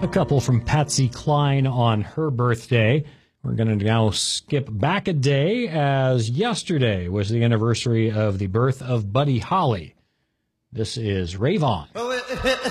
A couple from Patsy Cline on her birthday. We're going to now skip back a day, as yesterday was the anniversary of the birth of Buddy Holly. This is Rave On. Oh,